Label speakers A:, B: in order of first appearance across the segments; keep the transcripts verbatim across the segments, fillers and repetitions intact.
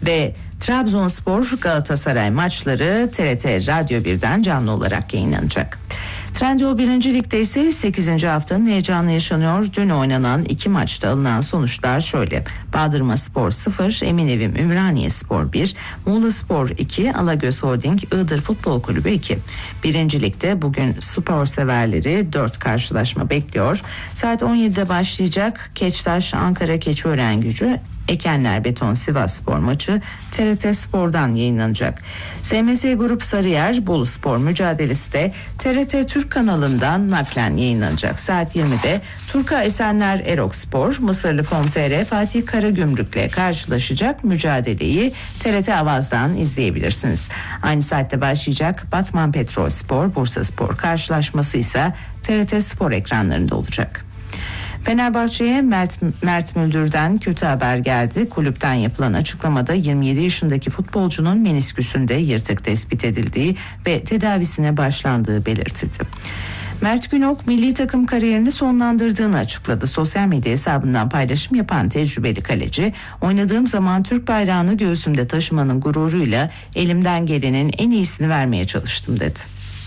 A: ve Trabzonspor Galatasaray maçları T R T Radyo birden canlı olarak yayınlanacak. Trendyol birinci Lig'de ise sekizinci haftanın heyecanı yaşanıyor. Dün oynanan iki maçta alınan sonuçlar şöyle: Bandırmaspor sıfır, Eminevim Ümraniyespor bir, Muğlaspor iki, Alagöz Holding Iğdır Futbol Kulübü iki. Birinci Lig'de bugün spor severleri dört karşılaşma bekliyor. Saat on yedide başlayacak Keçtaş Ankara Keçiören-Gücü, Ekenler Beton Sivasspor maçı T R T Spor'dan yayınlanacak. S M S Grup Sarıyer Boluspor mücadelesi de T R T Türk kanalından naklen yayınlanacak. Saat yirmide Turka Esenler Erokspor Mısırlı nokta com nokta t r Fatih Karagümrük'le karşılaşacak. Mücadeleyi T R T Avaz'dan izleyebilirsiniz. Aynı saatte başlayacak Batman Petrolspor Bursaspor karşılaşması ise T R T Spor ekranlarında olacak. Fenerbahçe'ye Mert, Mert Müldür'den kötü haber geldi. Kulüpten yapılan açıklamada yirmi yedi yaşındaki futbolcunun menisküsünde yırtık tespit edildiği ve tedavisine başlandığı belirtildi. Mert Günok milli takım kariyerini sonlandırdığını açıkladı. Sosyal medya hesabından paylaşım yapan tecrübeli kaleci, "Oynadığım zaman Türk bayrağını göğsümde taşımanın gururuyla elimden gelenin en iyisini vermeye çalıştım," dedi.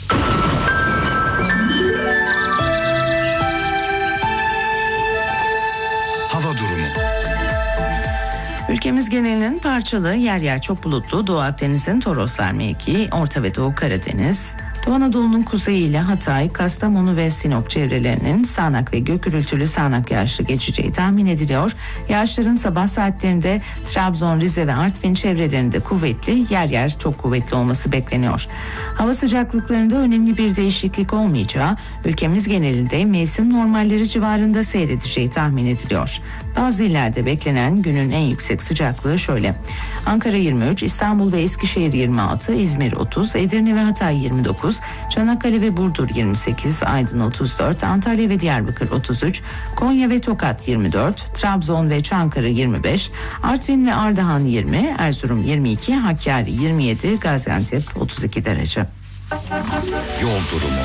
A: Ülkemiz genelinin parçalı, yer yer çok bulutlu, Doğu Akdeniz'in Toroslar mevkii, Orta ve Doğu Karadeniz, Doğu Anadolu'nun kuzeyi ile Hatay, Kastamonu ve Sinop çevrelerinin sağanak ve gök gürültülü sağanak yağışlı geçeceği tahmin ediliyor. Yağışların sabah saatlerinde Trabzon, Rize ve Artvin çevrelerinde kuvvetli, yer yer çok kuvvetli olması bekleniyor. Hava sıcaklıklarında önemli bir değişiklik olmayacağı, ülkemiz genelinde mevsim normalleri civarında seyredeceği tahmin ediliyor. Bazı illerde beklenen günün en yüksek sıcaklığı şöyle: Ankara yirmi üç, İstanbul ve Eskişehir yirmi altı, İzmir otuz, Edirne ve Hatay yirmi dokuz, Çanakkale ve Burdur yirmi sekiz, Aydın otuz dört, Antalya ve Diyarbakır otuz üç, Konya ve Tokat yirmi dört, Trabzon ve Çankırı yirmi beş, Artvin ve Ardahan yirmi, Erzurum yirmi iki, Hakkari yirmi yedi, Gaziantep otuz iki derece.
B: Yol durumu.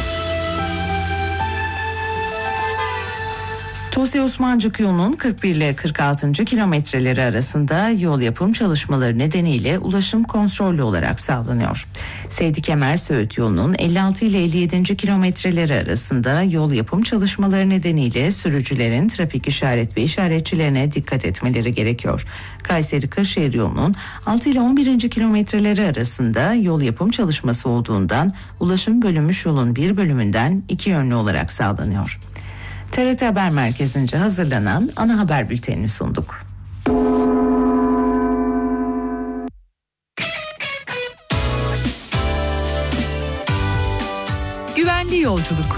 A: Tosya Osmancık yolunun kırk bir ile kırk altıncı kilometreleri arasında yol yapım çalışmaları nedeniyle ulaşım kontrollü olarak sağlanıyor. Seydi Kemer Söğüt yolunun elli altı ile elli yedinci kilometreleri arasında yol yapım çalışmaları nedeniyle sürücülerin trafik işaret ve işaretçilerine dikkat etmeleri gerekiyor. Kayseri Kırşehir yolunun altı ile on birinci kilometreleri arasında yol yapım çalışması olduğundan ulaşım bölünmüş yolun bir bölümünden iki yönlü olarak sağlanıyor. T R T Haber Merkezi'nce hazırlanan ana haber bültenini sunduk.
C: Güvenli yolculuk.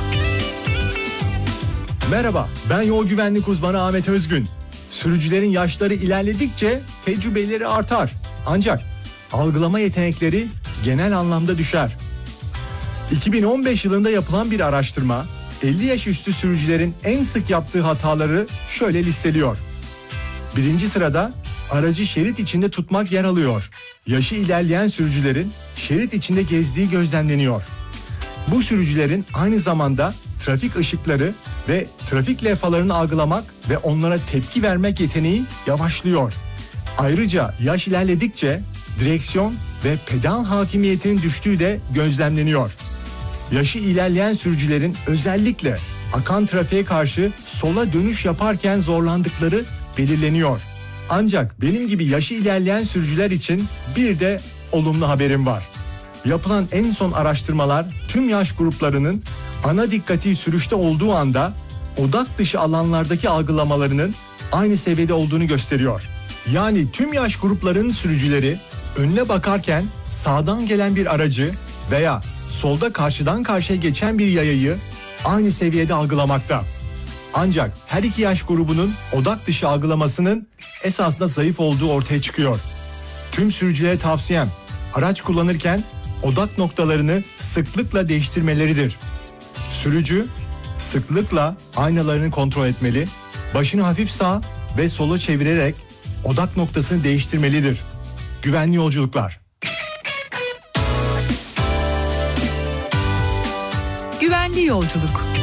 D: Merhaba, ben yol güvenlik uzmanı Ahmet Özgün. Sürücülerin yaşları ilerledikçe tecrübeleri artar. Ancak algılama yetenekleri genel anlamda düşer. iki bin on beş yılında yapılan bir araştırma, elli yaş üstü sürücülerin en sık yaptığı hataları şöyle listeliyor. Birinci sırada aracı şerit içinde tutmak yer alıyor. Yaşı ilerleyen sürücülerin şerit içinde gezdiği gözlemleniyor. Bu sürücülerin aynı zamanda trafik ışıkları ve trafik levhalarını algılamak ve onlara tepki vermek yeteneği yavaşlıyor. Ayrıca yaş ilerledikçe direksiyon ve pedal hakimiyetinin düştüğü de gözlemleniyor. Yaşı ilerleyen sürücülerin özellikle akan trafiğe karşı sola dönüş yaparken zorlandıkları belirleniyor. Ancak benim gibi yaşı ilerleyen sürücüler için bir de olumlu haberim var. Yapılan en son araştırmalar tüm yaş gruplarının ana dikkati sürüşte olduğu anda odak dışı alanlardaki algılamalarının aynı seviyede olduğunu gösteriyor. Yani tüm yaş gruplarının sürücüleri önüne bakarken sağdan gelen bir aracı veya solda karşıdan karşıya geçen bir yayayı aynı seviyede algılamakta. Ancak her iki yaş grubunun odak dışı algılamasının esasında zayıf olduğu ortaya çıkıyor. Tüm sürücülere tavsiyem araç kullanırken odak noktalarını sıklıkla değiştirmeleridir. Sürücü sıklıkla aynalarını kontrol etmeli, başını hafif sağa ve sola çevirerek odak noktasını değiştirmelidir. Güvenli yolculuklar.
C: Güvenli yolculuk.